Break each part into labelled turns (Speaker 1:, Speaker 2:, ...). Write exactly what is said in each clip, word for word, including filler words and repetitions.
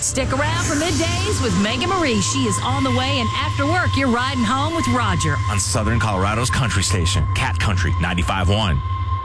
Speaker 1: Stick around for middays with Megan Marie. She is on the way, and after work, you're riding home with Roger.
Speaker 2: On Southern Colorado's country station, Cat Country ninety-five point one.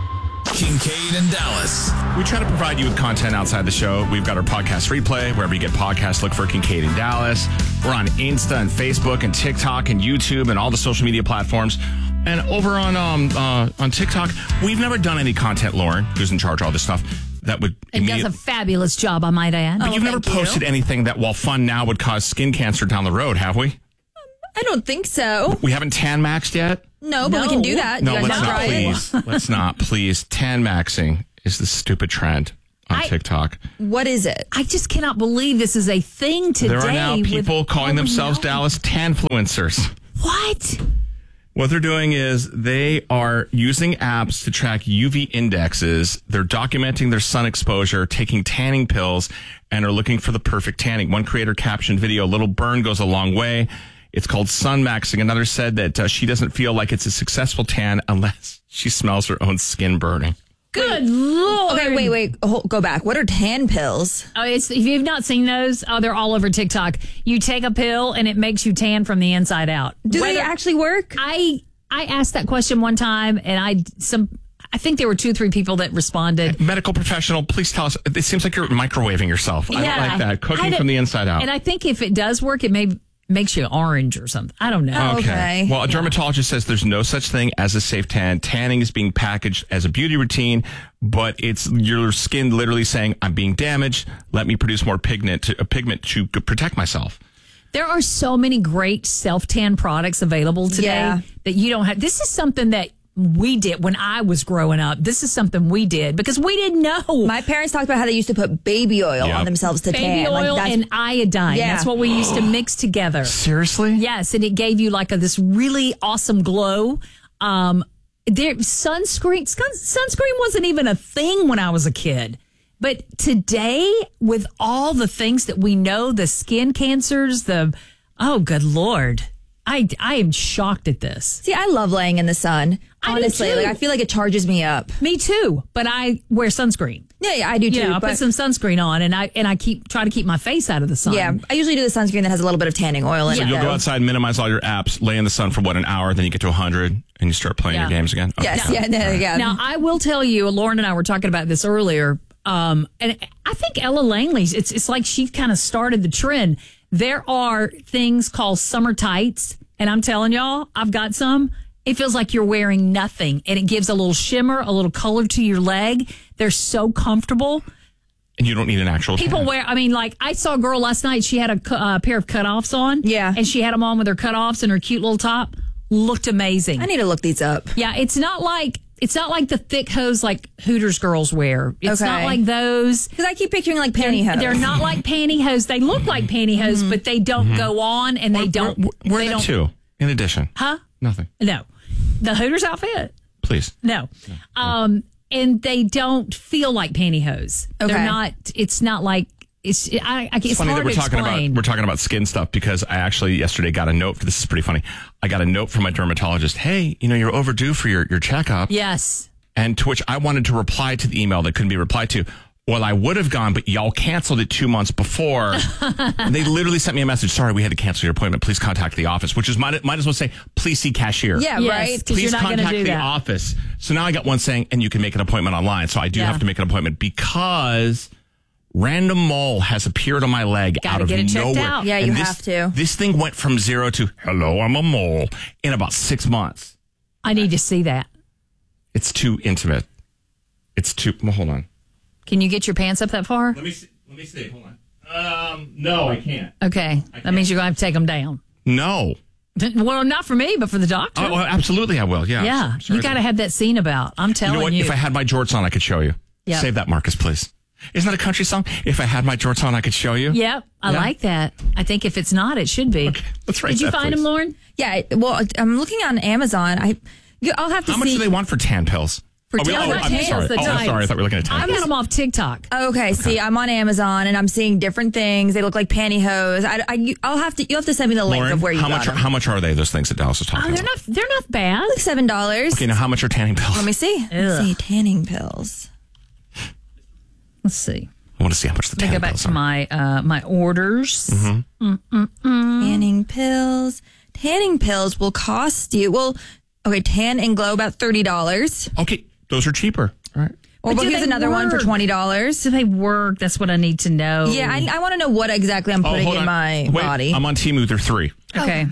Speaker 3: Kincaid and Dallas.
Speaker 2: We try to provide you with content outside the show. We've got our podcast replay. Wherever you get podcasts, look for Kincaid and Dallas. We're on Insta and Facebook and TikTok and YouTube and all the social media platforms. And over on um uh, on TikTok, we've never done any content, Lauren, who's in charge of all this stuff, that would
Speaker 1: And does a fabulous job, I might add.
Speaker 2: But
Speaker 4: Oh,
Speaker 2: you've never
Speaker 4: thank
Speaker 2: posted
Speaker 4: you.
Speaker 2: anything that, while fun now, would cause skin cancer down the road, have we?
Speaker 4: I don't think so.
Speaker 2: We haven't tan maxed yet?
Speaker 4: No, but
Speaker 1: No.
Speaker 4: we can do that.
Speaker 2: No,
Speaker 4: you guys
Speaker 2: let's
Speaker 4: wanna
Speaker 2: not,
Speaker 4: try it?
Speaker 2: please. Let's not, please. Tan maxing is the stupid trend on
Speaker 1: I-
Speaker 2: TikTok.
Speaker 4: What is it?
Speaker 1: I just cannot believe this is a thing today.
Speaker 2: There are now
Speaker 1: with
Speaker 2: people calling
Speaker 1: all
Speaker 2: themselves
Speaker 1: the-
Speaker 2: Dallas Tanfluencers.
Speaker 1: What?
Speaker 2: What they're doing is they are using apps to track U V indexes. They're documenting their sun exposure, taking tanning pills, and are looking for the perfect tanning. One creator captioned video, "A little burn goes a long way. It's called sun maxing." Another said that uh, she doesn't feel like it's a successful tan unless she smells her own skin burning.
Speaker 1: Good Lord.
Speaker 4: Okay, wait, wait. Hold, go back. What are tan pills?
Speaker 1: Oh, it's, if you've not seen those, oh, they're all over TikTok. You take a pill and it makes you tan from the inside out.
Speaker 4: Do they
Speaker 1: Whether-
Speaker 4: actually work?
Speaker 1: I I asked that question one time, and I some I think there were two or three people that responded.
Speaker 2: Medical professional, please tell us. It seems like you're microwaving yourself. I don't
Speaker 1: Yeah.
Speaker 2: like that.
Speaker 1: I
Speaker 2: Cooking
Speaker 1: don't-
Speaker 2: from the inside out.
Speaker 1: And I think if it does work, it may makes you orange or something. I don't know.
Speaker 4: Oh. Okay.
Speaker 2: Well, a dermatologist says there's no such thing as a safe tan. Tanning is being packaged as a beauty routine, but it's your skin literally saying, "I'm being damaged. Let me produce more pigment to, uh, pigment to protect myself."
Speaker 1: There are so many great self-tan products available today
Speaker 4: Yeah.
Speaker 1: that you don't have. This is something that we did when I was growing up. This is something we did because we didn't know.
Speaker 4: My parents talked about how they used to put baby oil
Speaker 2: Yep.
Speaker 4: on themselves to
Speaker 1: Baby
Speaker 4: tan.
Speaker 1: oil
Speaker 4: like that's,
Speaker 1: and iodine.
Speaker 4: Yeah.
Speaker 1: That's what we used to mix together.
Speaker 2: Seriously?
Speaker 1: Yes, and it gave you like a, this really awesome glow. Um, there, sunscreen, sun, sunscreen wasn't even a thing when I was a kid. But today, with all the things that we know, the skin cancers, the, oh, good Lord. I, I am shocked at this.
Speaker 4: See, I love laying in the sun.
Speaker 1: I do
Speaker 4: Honestly,
Speaker 1: too.
Speaker 4: like I feel like it charges me up.
Speaker 1: Me too, but I wear sunscreen.
Speaker 4: Yeah, yeah, I do too.
Speaker 1: You know, I
Speaker 4: but
Speaker 1: put some sunscreen on, and I and I keep try to keep my face out of the sun.
Speaker 4: yeah, I usually do the sunscreen that has a little bit of tanning oil in
Speaker 2: So
Speaker 4: it.
Speaker 2: you'll go
Speaker 4: though.
Speaker 2: outside, minimize all your apps, lay in the sun for what, an hour, then you get to one hundred and you start playing
Speaker 1: Yeah.
Speaker 2: your games again? Okay.
Speaker 4: Yes, yeah, no, yeah.
Speaker 1: Now, I will tell you, Lauren and I were talking about this earlier, um, and I think Ella Langley's, it's, it's like she kind of started the trend. There are things called summer tights, and I'm telling y'all, I've got some. It feels like you're wearing nothing, and it gives a little shimmer, a little color to your leg. They're so comfortable.
Speaker 2: And you don't need an actual
Speaker 1: People
Speaker 2: tan.
Speaker 1: wear, I mean, like, I saw a girl last night, she had a cu- uh, pair of cutoffs on.
Speaker 4: Yeah.
Speaker 1: And she had them on with her cutoffs and her cute little top. Looked amazing.
Speaker 4: I need to look these up.
Speaker 1: Yeah, it's not like it's not like the thick hose like Hooters girls wear. It's
Speaker 4: Okay.
Speaker 1: not like those.
Speaker 4: Because I keep picturing like pantyhose.
Speaker 1: They're not like pantyhose. They look like pantyhose,
Speaker 4: Mm-hmm.
Speaker 1: but they don't go on and they don't.
Speaker 2: Wear, wear
Speaker 1: they
Speaker 2: that
Speaker 1: don't.
Speaker 2: too, in addition.
Speaker 1: Huh?
Speaker 2: Nothing.
Speaker 1: No, the Hooters outfit.
Speaker 2: Please.
Speaker 1: No, um, and they don't feel like pantyhose.
Speaker 4: Okay.
Speaker 1: They're not. It's not like it's. I, I, it's,
Speaker 2: It's funny
Speaker 1: hard
Speaker 2: that we're
Speaker 1: to
Speaker 2: talking
Speaker 1: explain.
Speaker 2: about we're talking about skin stuff because I actually yesterday got a note. This is pretty funny. I got a note from my dermatologist. Hey, you know, you're overdue for your, your checkup.
Speaker 1: Yes.
Speaker 2: And to which I wanted to reply to the email that couldn't be replied to. Well, I would have gone, but y'all canceled it two months before. And they literally sent me a message. Sorry, we had to cancel your appointment. Please contact the office, which is might, might as well say, please see cashier.
Speaker 4: Yeah,
Speaker 1: Yes,
Speaker 4: right.
Speaker 1: 'cause
Speaker 2: Please
Speaker 1: you're not gonna
Speaker 2: contact
Speaker 1: do
Speaker 2: the
Speaker 1: that.
Speaker 2: office. So now I got one saying, and you can make an appointment online. So I do
Speaker 1: Yeah.
Speaker 2: have to make an appointment because random mole has appeared on my leg
Speaker 1: Gotta
Speaker 2: out of
Speaker 1: get it checked
Speaker 2: nowhere.
Speaker 1: out.
Speaker 4: Yeah,
Speaker 2: And
Speaker 4: you
Speaker 2: this,
Speaker 4: have to.
Speaker 2: This thing went from zero to hello, I'm a mole in about six months.
Speaker 1: I need to see that.
Speaker 2: It's too intimate. It's too. Well, hold on.
Speaker 1: Can you get your pants up that far?
Speaker 2: Let me see. Let me see. Hold on. Um, no, I can't.
Speaker 1: Okay, that means you're going to have to take them down.
Speaker 2: No.
Speaker 1: Well, not for me, but for the doctor.
Speaker 2: Oh, well, absolutely, I will. Yeah.
Speaker 1: Yeah,
Speaker 2: I'm sorry.
Speaker 1: you got to have that scene about. I'm
Speaker 2: You
Speaker 1: telling
Speaker 2: know
Speaker 1: you.
Speaker 2: what? If I had my jorts on, I could show you.
Speaker 1: Yeah.
Speaker 2: Save that, Marcus, please. Isn't that a country song? If I had my jorts on, I could show you.
Speaker 1: Yep, I
Speaker 2: Yeah.
Speaker 1: like that. I think if it's not, it should be.
Speaker 2: Okay, let's write
Speaker 1: Did you
Speaker 2: that,
Speaker 1: find
Speaker 2: please.
Speaker 1: him, Lauren?
Speaker 4: Yeah, well, I'm looking on Amazon. I, I'll have to
Speaker 2: How much
Speaker 4: see.
Speaker 2: do they want for tan pills?
Speaker 1: For
Speaker 2: oh, we-
Speaker 1: tan-
Speaker 2: oh,
Speaker 1: not
Speaker 2: I'm
Speaker 1: tan,
Speaker 2: sorry.
Speaker 1: the
Speaker 2: Oh, I'm
Speaker 1: tights.
Speaker 2: sorry. I thought we were looking at tan
Speaker 1: I got them off TikTok.
Speaker 4: Okay, see, I'm on Amazon and I'm seeing different things. They look like pantyhose. I, I, I'll have to. You'll have to send me the link
Speaker 2: Lauren,
Speaker 4: of where you
Speaker 2: how
Speaker 4: got
Speaker 2: much?
Speaker 4: them.
Speaker 2: Are, how much are they? Those things that Dallas was talking
Speaker 1: Oh, they're
Speaker 2: about.
Speaker 1: not. They're not bad.
Speaker 4: like seven dollars.
Speaker 2: Okay, now how much are tanning pills?
Speaker 4: Let me see. Let's
Speaker 1: Ugh.
Speaker 4: see, tanning pills.
Speaker 1: Let's see.
Speaker 2: I want to see how much the
Speaker 1: Let me
Speaker 2: tanning
Speaker 1: go back
Speaker 2: pills
Speaker 1: to
Speaker 2: are.
Speaker 1: my uh, my orders.
Speaker 2: Mm-hmm.
Speaker 4: Tanning pills. Tanning pills will cost you, well, okay, tan and glow about thirty dollars.
Speaker 2: Okay, those are cheaper. All right.
Speaker 4: Or
Speaker 1: But do
Speaker 4: here's
Speaker 1: they
Speaker 4: another one for
Speaker 1: work?
Speaker 4: twenty dollars.
Speaker 1: Do they work? That's what I need to know.
Speaker 4: Yeah, I, I want to know what exactly I'm
Speaker 2: Oh,
Speaker 4: putting
Speaker 2: hold
Speaker 4: in
Speaker 2: on.
Speaker 4: my
Speaker 2: Wait,
Speaker 4: body.
Speaker 2: I'm on Temu. They're three.
Speaker 1: Okay.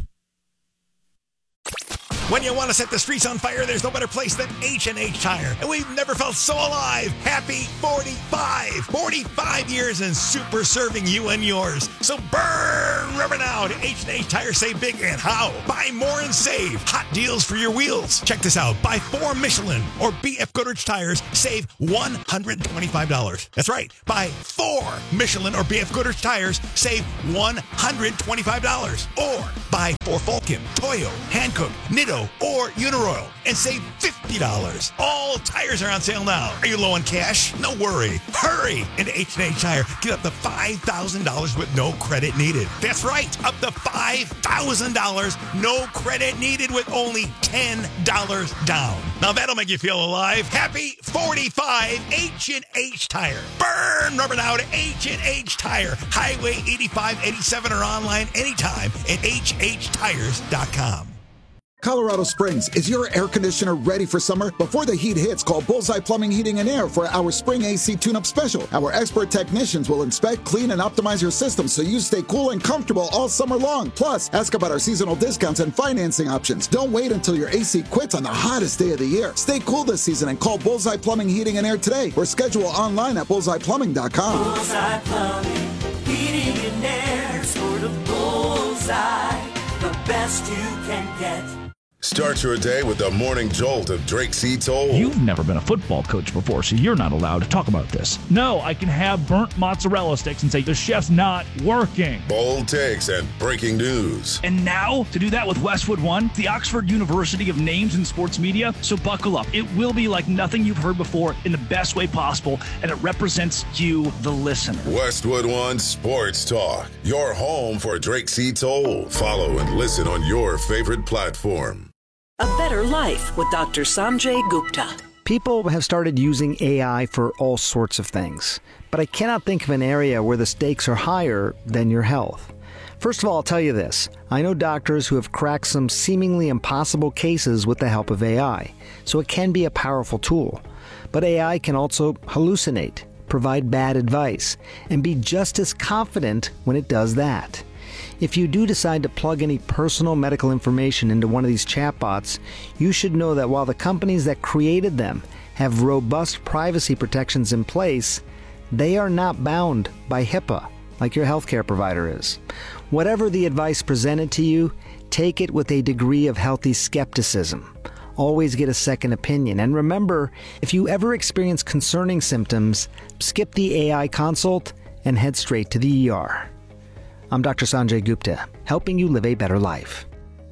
Speaker 5: When you want to set the streets on fire, there's no better place than H and H Tire. And we've never felt so alive. Happy forty-five. forty-five years and super serving you and yours. So burn rubber now to H and H Tire. Save big and how? Buy more and save. Hot deals for your wheels. Check this out. Buy four Michelin or B F Goodrich tires. Save one hundred twenty-five dollars. That's right. Buy four Michelin or B F Goodrich tires. Save one hundred twenty-five dollars. Or buy four Falcon, Toyo, Hankook, Nitto, or Uniroyal and save fifty dollars. All tires are on sale now. Are you low on cash? No worry. Hurry into H and H Tire. Get up to five thousand dollars with no credit needed. That's right. Up to five thousand dollars. No credit needed with only ten dollars down. Now that'll make you feel alive. Happy forty-five. H and H Tire. Burn rubber now to H and H Tire. Highway eighty-five eighty-seven or online anytime at H H tires dot com.
Speaker 6: Colorado Springs, is your air conditioner ready for summer? Before the heat hits, call Bullseye Plumbing, Heating, and Air for our spring A C tune-up special. Our expert technicians will inspect, clean, and optimize your system so you stay cool and comfortable all summer long. Plus, ask about our seasonal discounts and financing options. Don't wait until your A C quits on the hottest day of the year. Stay cool this season and call Bullseye Plumbing, Heating, and Air today or schedule online at bullseye plumbing dot com.
Speaker 7: Bullseye Plumbing, Heating, and Air. Sort of bullseye, the best you can get.
Speaker 8: Start your day with the morning jolt of Drake C. Toll.
Speaker 9: You've never been a football coach before, so you're not allowed to talk about this. No, I can have burnt mozzarella sticks and say the chef's not working.
Speaker 8: Bold takes and breaking news.
Speaker 9: And now, to do that with Westwood One, the Oxford University of Names in Sports Media. So buckle up. It will be like nothing you've heard before in the best way possible, and it represents you, the listener.
Speaker 8: Westwood One Sports Talk, your home for Drake C. Toll. Follow and listen on your favorite platform.
Speaker 10: A Better Life with Doctor Sanjay Gupta.
Speaker 11: People have started using A I for all sorts of things, but I cannot think of an area where the stakes are higher than your health. First of all, I'll tell you this. I know doctors who have cracked some seemingly impossible cases with the help of A I, so it can be a powerful tool. But A I can also hallucinate, provide bad advice, and be just as confident when it does that. If you do decide to plug any personal medical information into one of these chatbots, you should know that while the companies that created them have robust privacy protections in place, they are not bound by HIPAA like your healthcare provider is. Whatever the advice presented to you, take it with a degree of healthy skepticism. Always get a second opinion. And remember, if you ever experience concerning symptoms, skip the A I consult and head straight to the E R. I'm Doctor Sanjay Gupta, helping you live a better life.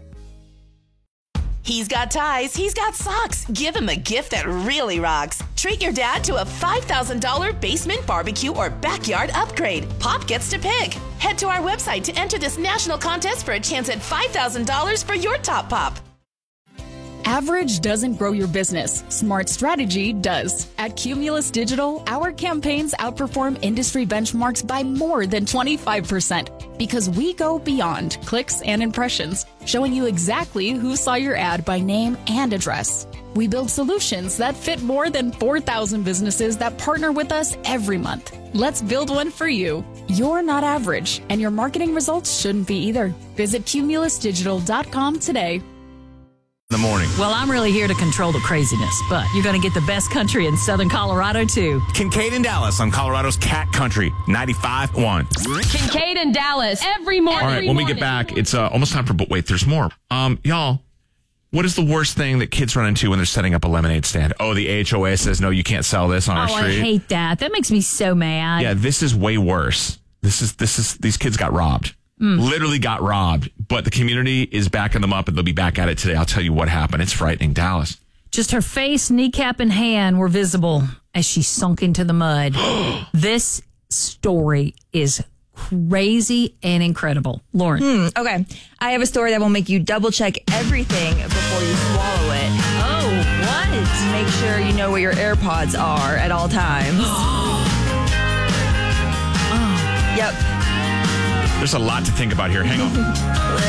Speaker 12: He's got ties, he's got socks. Give him a gift that really rocks. Treat your dad to a five thousand dollars basement barbecue or backyard upgrade. Pop gets to pick. Head to our website to enter this national contest for a chance at five thousand dollars for your top pop.
Speaker 13: Average doesn't grow your business. Smart strategy does. At Cumulus Digital, our campaigns outperform industry benchmarks by more than twenty-five percent because we go beyond clicks and impressions, showing you exactly who saw your ad by name and address. We build solutions that fit more than four thousand businesses that partner with us every month. Let's build one for you. You're not average, and your marketing results shouldn't be either. Visit cumulus digital dot com today.
Speaker 2: The morning.
Speaker 1: Well, I'm really here to control the craziness, but you're going to get the best country in Southern Colorado, too.
Speaker 2: Kincaid and Dallas on Colorado's Cat Country, ninety-five point one.
Speaker 14: Kincaid and Dallas, every morning.
Speaker 2: All right, when we get back, it's uh, almost time for, but wait, there's more. Um, y'all, what is the worst thing that kids run into when they're setting up a lemonade stand? Oh, the A H O A says, no, you can't sell this on
Speaker 1: oh,
Speaker 2: our street.
Speaker 1: I hate that. That makes me so mad.
Speaker 2: Yeah, this is way worse. This is, this is, these kids got robbed. Mm. Literally got robbed, but the community is backing them up and they'll be back at it today. I'll tell you what happened. It's frightening. Dallas.
Speaker 1: Just her face, kneecap, and hand were visible as she sunk into the mud. This story is crazy and incredible. Lauren.
Speaker 4: Hmm, okay. I have a story that will make you double check everything before you swallow it.
Speaker 1: Oh, what?
Speaker 4: Make sure you know where your AirPods are at all times. Yep.
Speaker 2: There's a lot to think about here. Hang on.